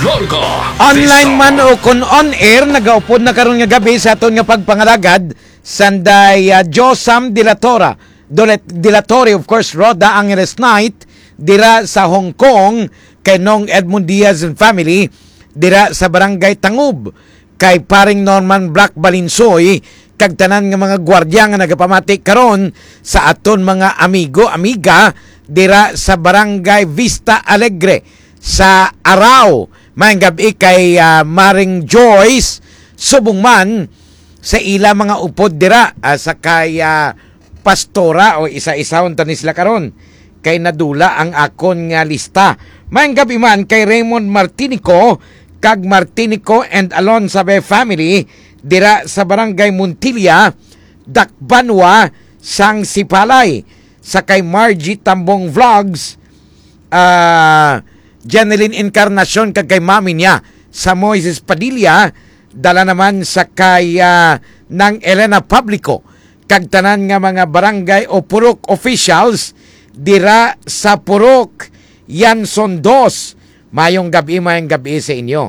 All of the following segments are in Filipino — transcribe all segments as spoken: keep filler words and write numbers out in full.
Online man o kung on-air, nagaupod na karon nga gabi sa aton nga pagpangalagad sanday uh, Josam Dilatora Dilatori, of course, Roda Angeles Night dira sa Hong Kong kay Nong Edmund Diaz and family dira sa Barangay Tangub kay paring Norman Black Balinsoy kag tanan nga mga gwardiya nga nagapamati karon sa aton mga amigo amiga dira sa Barangay Vista Alegre sa Arao. Maayong gabi kay uh, Maring Joyce subong man sa ila mga upod dira uh, sa kay uh, pastora o isa-isahon tanis sila karon kay nadula ang akon nga lista. Maayong gabi man kay Raymond Martinico kag Martinico and Alonsabe family dira sa Barangay Montilla, Dakbanwa, Sang Sipalay. Sa kay Margie Tambong Vlogs, uh, Janeline Encarnacion kag kay mami niya sa Moises Padilla, dala naman sa kay uh, ng Elena Publico kag tanan nga mga barangay o purok officials dira sa Purok Yanson dos. Mayong gabi, mayong gabi sa inyo.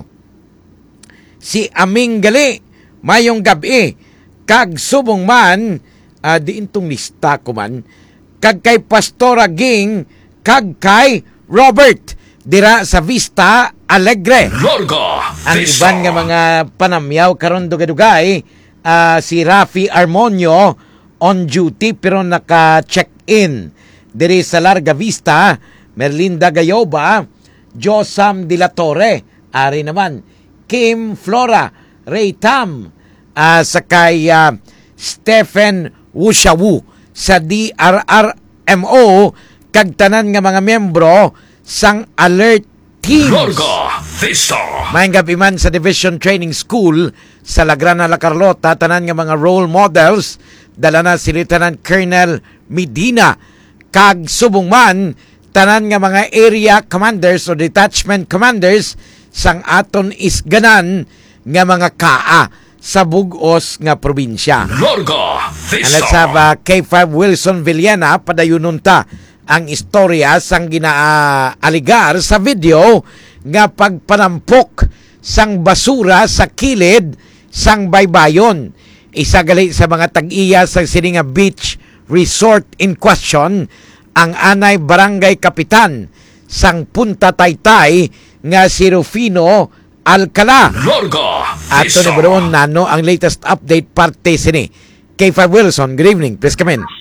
Si Aming Gali, mayong gabi. Kag subong man, uh, di intong lista ko man, kag kay Pastora Ging, kag kay Robert, dira sa Vista Alegre. Ang iban nga mga panamyaw karon dugay-dugay, uh, si Rafi Armonio on duty pero naka-check-in diri sa Larga Vista. Merlinda Gayoba, Josam Dilatore, ari naman Kim Flora, Ray Tam, uh, sa kay uh, Stephen Wushawu sa D R R M O kag tanan nga mga miyembro sang alert teams. Maayong gabi man sa Division Training School sa Lagrana, La Carlota, tanan nga mga role models dala na si Lieutenant Colonel Medina kag subong man tanan nga mga area commanders o detachment commanders sang aton isganan nga mga kaa sa bugos nga probinsya. And let's have uh, K five Wilson Villena padayunon ta ang istorya sang ginaaligar sa video nga pagpanampok sang basura sa kilid sang baybayon. Isa gali sa mga tag-iya sa sininga beach resort in question ang anay barangay kapitan sang Punta Taytay nga si Rufino Alcala. Ato ni Broon nano ang latest update parte sini. K five Wilson, good evening. Please come in.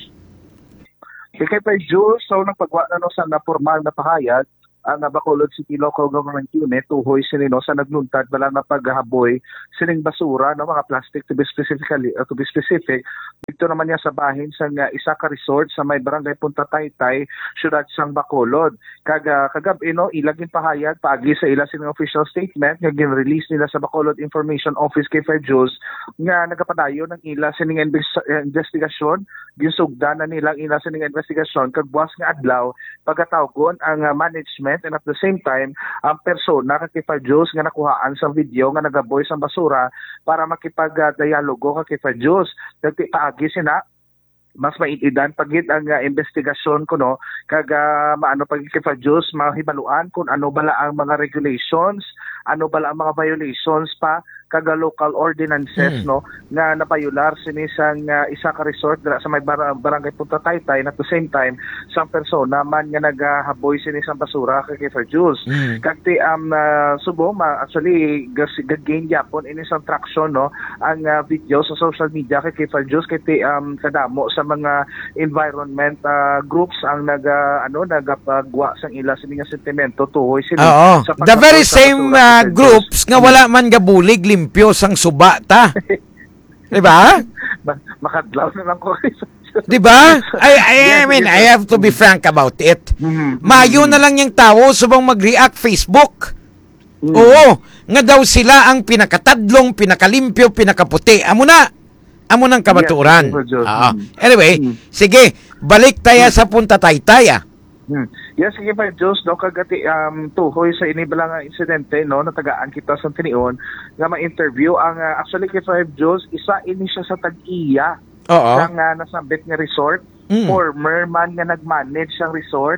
K five Jules, so nagpagwa na no sa na formal na pahayag ang Bacolod City Local Government Unit tuhoy sini no sa nagluntad bala nga paghaboy sining basura no mga plastic to be specifically uh, to be specific dito naman niya sa bahin sa uh, isa ka resort sa may barangay Punta Taytay, syudad sang Bacolod. Kag uh, kagabi no ilagin pahayag paagi sa ila sining official statement nga gin-release nila sa Bacolod Information Office K five Jules nga nagapadayon ng ila sining investigasyon gisugdan na nilang ila sining investigasyon kag buwas nga adlaw pagkatawgon ang uh, management and at the same time ang persona kay five Jules nga nakuhaan sa video nga nagaboy sa basura para makipag-dialogo kay five Jules. Dagti paagi sina mas maitidan pagit ang uh, investigasyon ko no kag uh, maano pagit kay five Jules mahibaluan kung ano bala ang mga regulations, ano bala ang mga violations pa kaga local ordinances hmm. no nga napayular sinisang uh, isa ka resort dira sa may bar- barangay Punta Taytay at the same time sang persona man nga nagahaboy sinisang basura kay five Jules. Hmm. Kagti um uh, subo ma actually gagain yapon ini sang traction no ang uh, video sa social media kay five Jules kay um kadamo sa mga environment uh, groups ang naga ano nagapagwa sang ila sininga sentimento tuhoy sila sa the very same uh, groups nga wala man gabulig limpyo sang suba ta. Di ba? Makadlaw na lang ko. Di ba? I, I, I mean, I have to be frank about it. Mm-hmm. Mayo na lang yung tao subang mag-react Facebook. Mm-hmm. Oo. Nga daw sila ang pinakatadlong, pinakalimpyo, pinakaputi. Amo na. Amo ng kabaturan. Yes, mm-hmm. Anyway, mm-hmm. sige, balik tayo mm-hmm. sa Punta Taytay. Hmm. Yes, sige pa, Diyos, no, kagati um, tuhoy sa inibala nga insidente, no, natagaan kita sa tinion, nga ma-interview, ang uh, actually kay five Diyos, isa ini siya sa tag-iya, ng uh, nasambit nga resort, mm. former man nga nag-manage ang resort,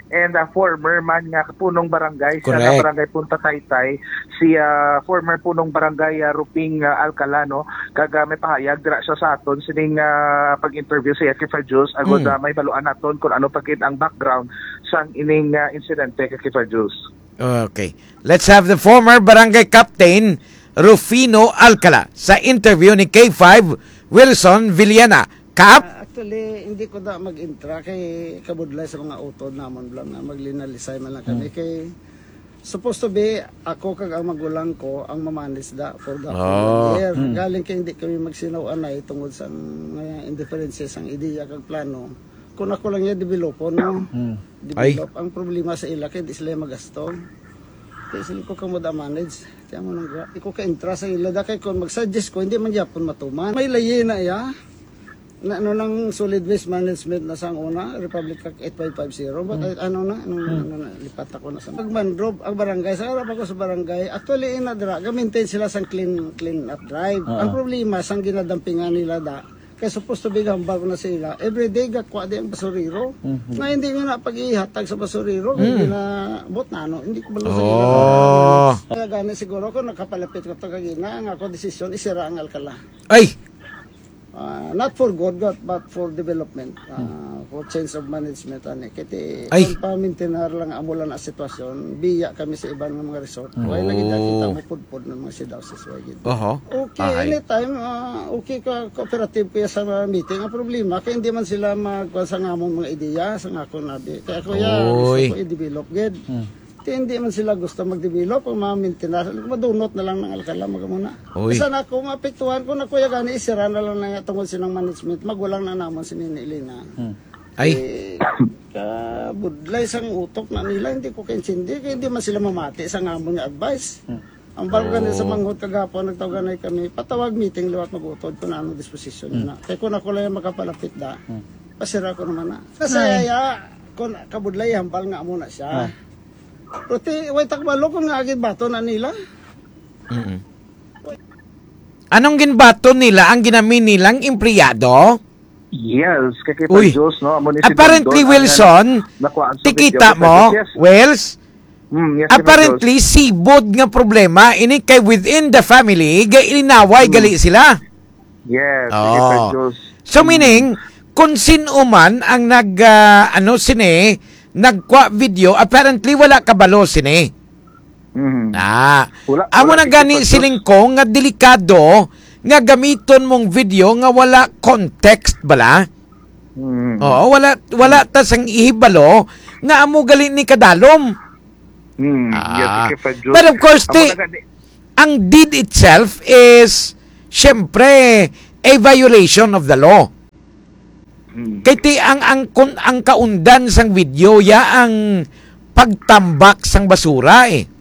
and uh, former man nga punong barangay sa Correct. barangay Punta Taytay si uh, former punong barangay uh, Ruping uh, Alcala no kaga may pahayag dira siya sa aton sining uh, pag-interview sa Kifar Jules agod Mm. uh, may baluan naton kung ano pagid ang background sa ining uh, insidente kay Kifar Jules. Okay. Let's have the former barangay captain Rufino Alcala sa interview ni K five Wilson Villena. Kap? Ah, actually, hindi ko na mag-intra kay kabudlay sa mga utod namon lang na maglinalisay man lang kami kay supposed to be ako kag ang magulang ko ang mamanis da for the Oh. whole year. Galing kay hindi kami magsinaw-anay tungod sa mga indifferences ang ideya kag plano. Kung ako lang yung developon, no? Develop. Ang problema sa ila kay di sila magasto. Kaya sila ko kamo da manage. Kaya mo nang iko ka intra sa ila da kay kung mag-suggest ko hindi man gyapon matuman. May layi na ya. Na ano lang solid waste management na sang una Republic Act eight five five zero but ay, ano na ano, ano na lipat ako na sa pagmandrob ang barangay sa harap ako sa barangay actually ina dra ga-maintain sila sang clean clean up drive. Ang problema sang ginadampingan nila da kaya supposed to be gambal ko na sila everyday gakwa di ang basuriro na hindi nga na pag-ihatag sa basuriro hindi na bot na ano hindi ko balo sa ila. Oh. Kaya gani siguro ko nakapalapit ko to kagina ang ako desisyon isira ang Alcala. Ay! Uh, not for good, God, but for development, uh, for change of management. Ano, kaya Ay. kung pamintinar lang amo lang ang sitwasyon, biya kami sa ibang mga resort. Why lagi nakita mo pudpud ng mga sidawsis. Oho. Okay, Ay. anytime, uh, okay ka, cooperative kaya sa mga meeting. Ang problema, kaya hindi man sila magkuha sa ngamong mga ideya, sa nga ako nabi. Kaya kuya, Oy. gusto ko i-develop, good. Kaya hindi man sila gusto mag-develop, ang mga maintenance, madunot na lang ng Alcala, magamuna. Oy. Kasi na ako, mapiktuhan ko na kuya gani, isira na lang na tungkol silang management, magulang na naman si Nini Elena. Ay. Eh, kabudlay sang utok na nila, hindi ko kainsindi, kaya hindi man sila mamati sa ngamon nga advice. Ang bago ganun sa manghot kagapon, nagtawaganay kami, patawag meeting, liwat mag-utod ko na anong disposition na. Kaya kung ako lang makapalapit da, pasira ko naman na. Kasi ya, kung kabudlay, hambal nga muna siya. Pero ti, way takbalo kung nga agad bato na nila. Mm-mm. Anong ginbato nila ang ginamin nilang empleyado? Yes, kay Uy. Kifar Jules no amo ni si Apparently, Dondon, Wilson, ang, uh, nakuhaan sa tikita video. mo, Yes. Wells, Mm, yes, Kifar apparently, sibod nga problema, ini kay within the family, gay inaway gali sila. Jules. Yes, Oh. kay Kifar Jules. So meaning, kung sino man ang nag, ah, ano, sine, nagkwa video, apparently wala kabalo sine. Mhm. Ah, Wala- amo wala na gani kay siling ko nga delikado nga gamiton mong video nga wala context bala. Mhm. Oo, wala wala ta sang ihibalo nga amo gali ni kadalom. Mm, yes, Ah. kay Kifar Jules. But of course, Amo di- na gani- Ang deed itself is syempre a violation of the law. Mm. Kay ti ang ang kun, ang kaundan sang video ya ang pagtambak sang basura eh.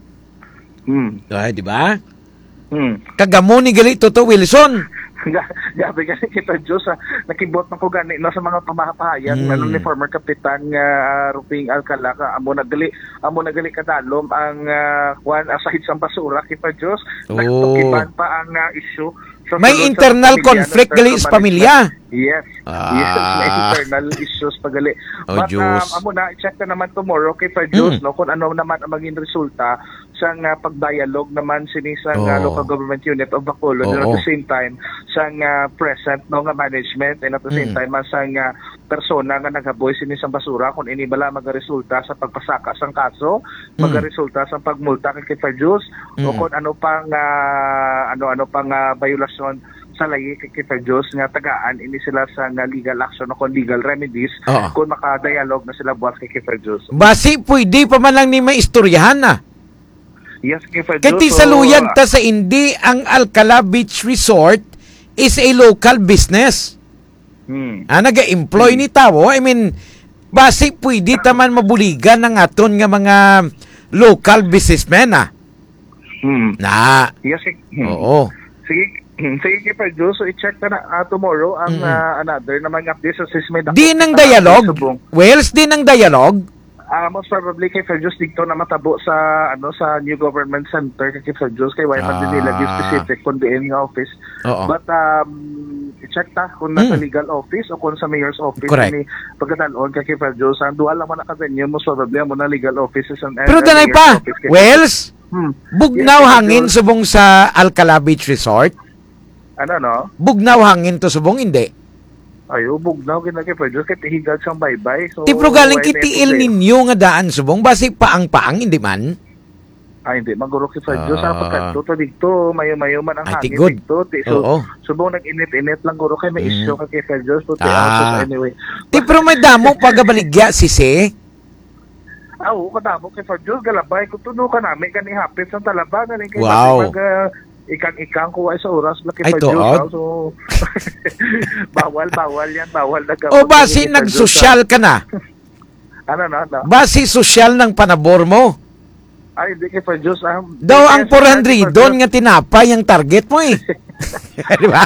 Mm. Ay, di ba? Mm. Kagamo ni gali to Wilson. Gabi gani kita Diyos ha. Nakibot na ko gani no, sa mga pamahapahayag Mm. ano ni former kapitan nga uh, Ruping Alcala ka amo nagali amo nagali kadalom ang uh, kwan asahid sa basura kita Diyos. Oh. Nagtukiban pa ang uh, issue sa May sulod sa internal pamilya, conflict no, gali internal sa pamilya. Yes. Ah. Yes, may internal issues pagali. Oh, But Diyos. um, amo na check na naman tomorrow kay Fred Diyos Mm. no kung ano naman ang maging resulta sa uh, pagdialog naman sini sa uh, Oh. local government unit of Bacolod Oo. and at the same time sa uh, present no nga management and at the same Mm. time sa uh, persona nga naghaboy sini sa basura kung inibala magaresulta sa pagpasaka sang kaso, Mm. magaresulta sa pagmulta kay Fred Diyos o Mm. kung ano pang uh, ano-ano pang uh, violasyon sa layi kay Kifar Jules nga tagaan ini sila sa nga legal action o kung legal remedies Oo. kung makadialog na sila buhat kay Kifar Jules. Basi pwede pa man lang ni maistoryahan na. Yes, Kifar Kaya Jules. ti sa luyag ta sa hindi ang Alcala Beach Resort is a local business. Hmm. Ah, naga-employ ni tao. I mean, basi pwede ta man mabuligan ng aton nga mga local businessmen ah. Hmm. Na. Yes, eh, hmm. Oo. Sige, hmm, sige Kifar Jules. So, i-check na, na uh, tomorrow ang Mm. uh, another na mga updates sa sismay. Di ng dialogue. Wells, di ng dialogue. Uh, most probably kay Kifar Jules dito na matabo sa ano sa New Government Center kay Kifar Jules kay why man din nila Ah. give specific kung diin nga office. Oo. But um i-check ta kung nasa Mm. legal office o kung sa mayor's office. Correct. Ni pagkataloon kay Kifar Diyos. Ang dual lang man nakavenue mo sa problema mo na legal offices and Pero and tanay mayor's pa, office. Kay- Wells, Hmm. bugnaw Yes, hangin Diyos. subong sa Alcala Beach Resort? Ano no? Bugnaw hangin to subong, hindi. Ayo, bugnaw gina kay Kifar Diyos kay higad siyang bye-bye. So, Tipro galing why kitiil na ito, eh? ninyo nga daan subong, basi paang-paang, hindi man? Ay, hindi. Maguro kay Kifar Diyos. Ah. Sa pagkanto to dito, mayo-mayo man ang Ay, hangin tigod. dito. Ti- So, Oo. subong nag-init-init lang guro kay may Mm. issue kay Kifar Diyos. So, Ah. anyway. Tipro may damo pagabaligya si Se. Ah, oo, kadamo kay Kifar Diyos. Galabay. Kung tuno ka namin, kani hapit sa talaba. Galing kay Wow. Mag, uh, ikang-ikang kuha sa oras. Kay Ay, Kifar Diyos. tuod? ah. So, bawal, bawal yan. Bawal na O basi nagsosyal ka na? Ano, ano, ano? Basi sosyal ng panabor mo? Ay, hindi kay Kifar Diyos. Ah, Daw ang Kifar four hundred Diyos. doon nga tinapay ang target mo eh. Di ba?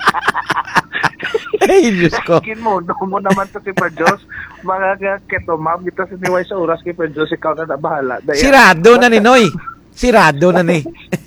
Ay, Diyos ko. Kin mo, no mo naman to kay Kifar Diyos. Mga keto, ma'am, kita sa niway sa oras kay Kifar Diyos. Ikaw na na bahala. Daya- Sirado na ni Noy. Sirado na ni.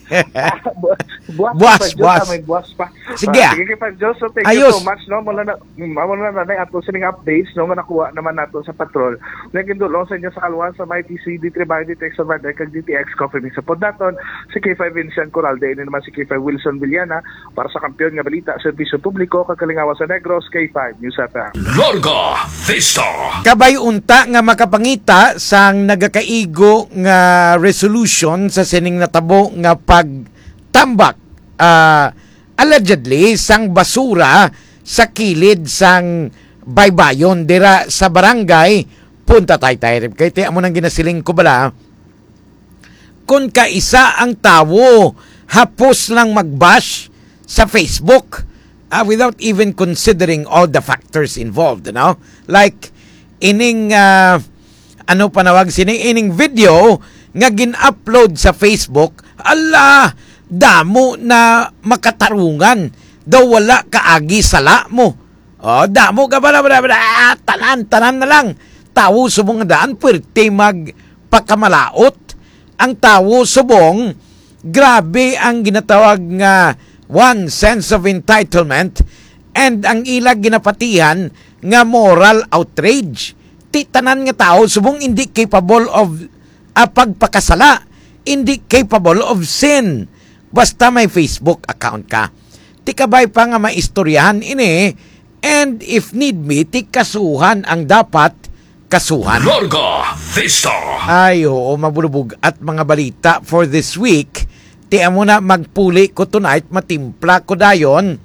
buwas, Buwas, pa, Diyos, buwas. ah, may buwas pa. Sige, Ah, ah. sige kay Diyos. So, thank Ayos. you so much. No? Mula na, mula na na ato sining updates. No? Nga nakuha naman nato sa patrol. Nagindulong sa inyo sa kalwan sa my T C, D three Bayo, D T X Survivor, kag D T X Coffee Mix sa Podnaton. Si K five Vincent Coralde. Ini naman si K five Wilson Villana. Para sa kampiyon nga balita, serbisyo publiko, kagalingawa sa Negros, K five News F M. Larga Vista. Kabay unta nga makapangita sang nagakaigo nga resolution sa sining natabo nga pagtambak ah, allegedly sang basura sa kilid sang baybayon dira sa barangay Punta Taytay. Kay ti amo nang ginasiling ko bala kun kaisa ang tawo hapos lang magbash sa Facebook ah, without even considering all the factors involved, you know? Like ining ah, ano panawag sini ining video nga gin-upload sa Facebook, ala damo na makatarungan daw wala kaagi sala mo. Oh, damo ka bala bala bala ah, tanan tanan na lang. Tawo subong nga daan puwerte magpakamalaot. Ang tawo subong grabe ang ginatawag nga one sense of entitlement and ang ilag ginapatihan nga moral outrage. Ti tanan nga tao subong hindi capable of uh, pagpakasala, hindi capable of sin. Basta may Facebook account ka. Ti kabay pa nga maistoryahan ini and if need be, ti kasuhan ang dapat kasuhan. Larga Vista. Ay, oo, mabulubog at mga balita for this week. Tiyan mo na magpuli ko tonight, matimpla ko dayon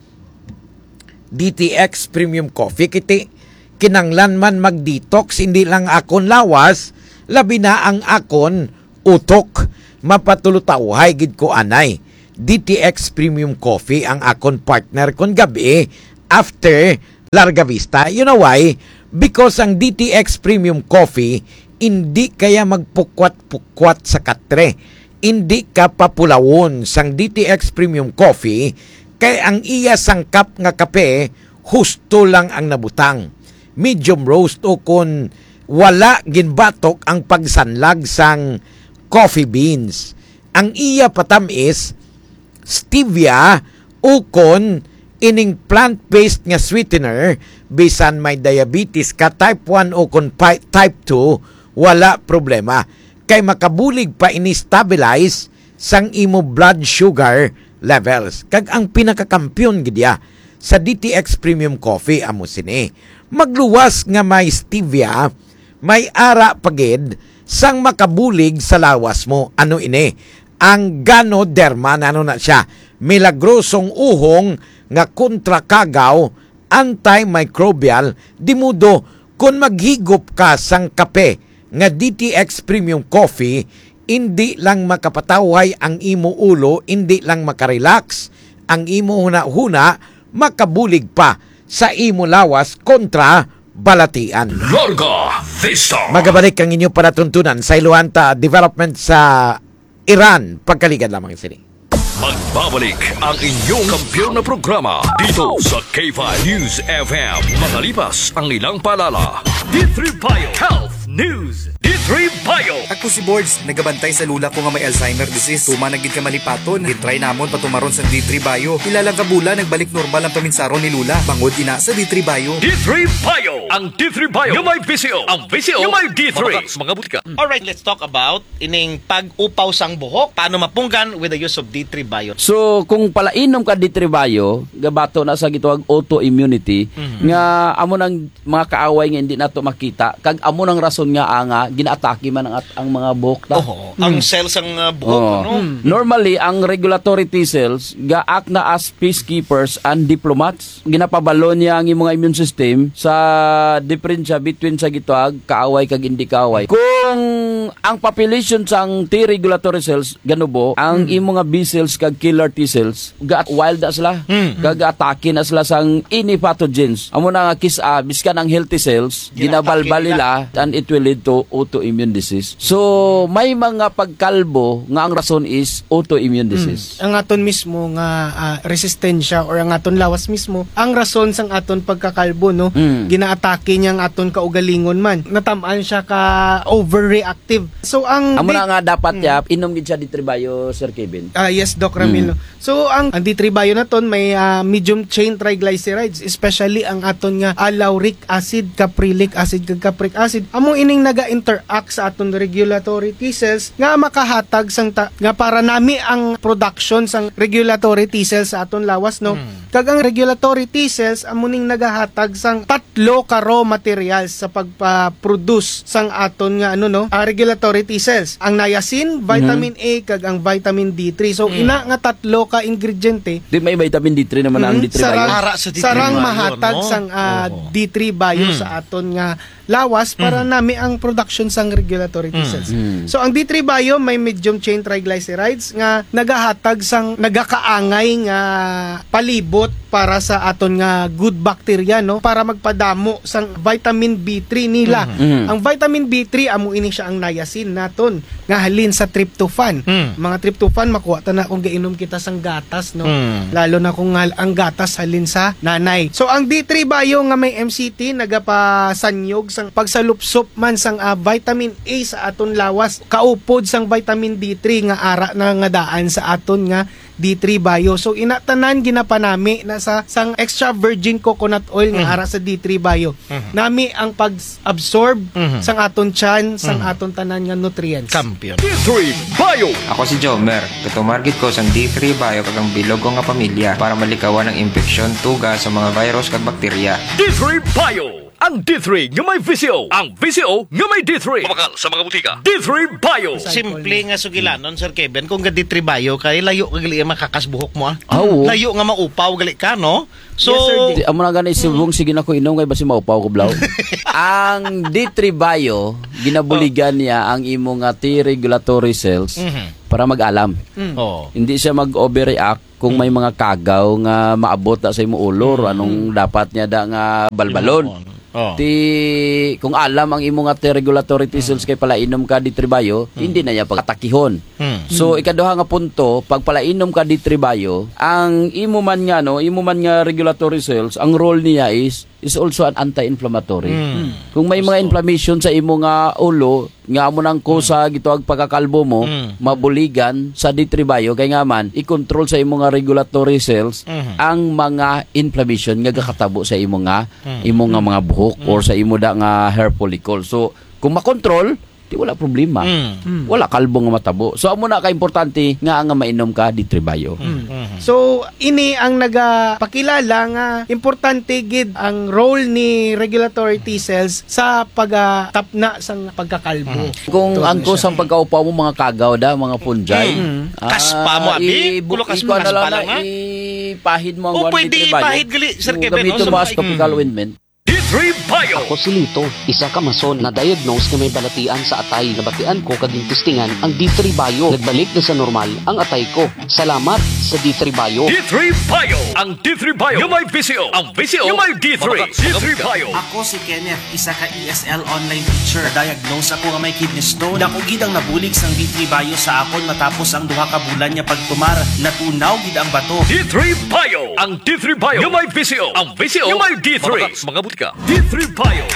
D T X Premium Coffee. Kiti, kinanglan man mag-detox, hindi lang akon lawas, labi na ang akon utok. Mapatulutawhay gid ko anay. D T X Premium Coffee ang akon partner kon gabi after Larga Vista. You know why? Because ang D T X Premium Coffee hindi kaya magpukwat-pukwat sa katre. Hindi ka papulawon sang D T X Premium Coffee kay ang iya sangkap nga kape husto lang ang nabutang. Medium roast o kun wala ginbatok ang pagsanlag sang coffee beans. Ang iya patamis stevia o kun ining plant-based nga sweetener bisan may diabetes ka type one o kun pi- type two wala problema kay makabulig pa ini-stabilize sang imo blood sugar levels. Kag ang pinakakampiyon gidya sa D T X Premium Coffee amo sini magluwas nga may stevia, may ara pagid sang makabulig sa lawas mo. Ano ini? Ang Ganoderma, ano na siya? Milagrosong uhong nga kontra kagaw, antimicrobial, dimudo kung maghigop ka sang kape nga D T X Premium Coffee, hindi lang makapataway ang imo ulo, hindi lang makarelax, ang imo huna-huna, makabulig pa sa imo lawas kontra balatian. Larga Vista. Magabalik ang inyo palatuntunan sa Iluanta Development sa Iran. Pagkaligad lamang sini. Magbabalik ang inyong kampiyon na programa dito sa K five News F M. Makalipas ang ilang paalala. D three Bio Health News. D three Bio. Ako si Boards, nagabantay sa lula ko nga may Alzheimer disease. Tuma nagid ka malipaton. Gitry namon patumaron sa D three Bio. Ilang kabula nagbalik normal ang paminsaron ni lula. Bangod ina sa D three Bio. D three Bio. Ang D three Bio. Yung may V C O. Ang V C O. Yung may D three. Mga butika. Alright, let's talk about ining pag-upaw sang buhok. Paano mapunggan with the use of D three Bio. So kung palainom ka D three Bio, gabato na sa gituwag autoimmunity mm-hmm. nga amo nang mga kaaway nga hindi nato makita kag amo nang rason nga anga ginaatake man ang, ang mga buhok ta. Oh, mm. ang cells ang uh, buhok oh. ano. Mm. Normally ang regulatory T cells ga-act na as peacekeepers and diplomats. Ginapabalo niya ang imong immune system sa diferensya between sa gituwag kaaway kag hindi kaaway. Kung ang population sang T regulatory cells ganubo, ang mm. imong B cells kag killer T cells ga wild na sila. Mm. Kag atake na sila sang any pathogens. Amo na nga kis uh, biskan ang healthy cells ginabalbal nila and it will lead to autoimmune disease. So may mga pagkalbo nga ang rason is autoimmune disease. Mm. Ang aton mismo nga uh, resistensya or ang aton lawas mismo ang rason sang aton pagkakalbo no. Mm. Ginaatake niya ang aton kaugalingon man. Natamaan siya ka overreactive. So ang amo na nga dapat mm. ya inom gid siya D three Bio, Sir Kevin. Ah uh, yes Doc Ramil. Mm. So ang, ang D three Bio na ton may uh, medium chain triglycerides, especially ang aton nga uh, lauric acid, caprylic acid kag capric acid. Among ining naga-interact sa aton regulatory T cells nga makahatag sang ta, nga para nami ang production sang regulatory T cells sa aton lawas no. Mm. Kag ang regulatory T cells amo ning nagahatag sang tatlo ka raw materials sa pagpa-produce sang aton nga ano no, uh, regulatory T cells. Ang niacin, vitamin mm. A kag ang vitamin D three. So mm. ina nga tatlo ka ingrediente. Di may vitamin D three naman mm. ang D three sarang, Bio. Sa D three sarang Bio, mahatag no? sang uh, oh. D three Bio mm. sa aton nga lawas para mm. nami ang production sang regulatory T cells. Mm. So ang D three Bio may medium chain triglycerides nga nagahatag sang nagakaangay nga palibot para sa aton nga good bacteria no para magpadamo sang vitamin B three nila. Mm. Ang vitamin B three amo ini siya ang niacin naton nga halin sa tryptophan. Mm. Mga tryptophan makuha ta na kung gainom kita sang gatas no. Mm. Lalo na kung ang gatas halin sa nanay. So ang D three Bio nga may M C T nagapasanyog sang pagsalupsop man sang uh, vitamin A sa aton lawas kaupod sang vitamin D three nga ara na nga daan sa aton nga D three Bio. So inatanan ginapanami na sa sang extra virgin coconut oil nga mm-hmm. ara sa D three Bio. Mm-hmm. Nami ang pag-absorb mm-hmm. sang aton tiyan, sang mm-hmm. aton tanan nga nutrients. Champion. D three Bio. Ako si Jomer. Katumargit ko sa D three Bio kag ang bilog ko nga pamilya para malikawan ang infeksyon, tuga sa mga virus kag bakterya. D three Bio. Ang D three nga may V C O. Ang V C O nga may D three. Pamakal sa mga butika. D three Bio. Simple nga sugilanon, Sir Kevin. Kung ga D three Bio, kay layo ka gali makakasbuhok mo. Ah. Oh. Layo nga maupaw gali ka, no? So, yes, amo na gani sibong sige na ko inom kay basi maupaw ko blaw. Ang D three Bio, ginabuligan niya ang imong nga T regulatory cells mm-hmm. para mag-alam. Mm. Oh. Hindi siya mag-overreact kung may mga kagaw nga maabot na sa imong ulo mm. anong dapat niya da nga balbalon. Oh. Ti kung alam ang imo nga T regulatory T cells kay palainom ka D three Bio, hmm. hindi na niya pagtakihon. Hmm. So ikaduha nga punto, pag palainom ka D three Bio, ang imo man nga no, imo man nga regulatory cells, ang role niya is is also an anti-inflammatory. Hmm. Kung may mga inflammation sa imo nga ulo, nga amo nang kusa hmm. gituag pagkakalbo mo, hmm. mabuligan sa D three Bio kay nga man i-control sa imo nga regulatory cells hmm. ang mga inflammation nga gakatabo sa imo nga hmm. imo nga mga buhok hmm. or sa imo da nga hair follicle. So kung makontrol, di wala problema. Mm. Wala kalbo nga matabo. So amo na ka importante nga nga mainom ka D three Bio. Mm. Mm-hmm. So ini ang nagapakilala nga importante gid ang role ni regulatory T cells sa pagtapna sang pagkakalbo. Mm. Kung ang kusang pagkaupaw mo mga kagaw da, mga fungi. Mm. Uh, kaspa mo abi, bulo kaspa kaspa lang ha. Ipahid mo ang D three Bio. O pwede ipahid gali Sir Kevin. Gamito mo as topical ointment. D three Bio. Ako si Lito, isa ka mason na diagnose na may balatian sa atay. Nabatian ko kaging testingan ang D three Bio. Nagbalik na sa normal ang atay ko. Salamat sa D three Bio. D three Bio. Ang D three Bio yung may V C O. Ang V C O yung may D three. D three Bio. Ako si Kenneth, isa ka E S L online teacher. Diagnose ako nga may kidney stone. Dako gid ang nabulig sang D three Bio sa akon matapos ang duha ka bulan niya pagtumar. Natunaw gid ang bato. D three Bio. Ang D three Bio yung may V C O. Ang V C O yung may D three. Mga butika. D three Bio.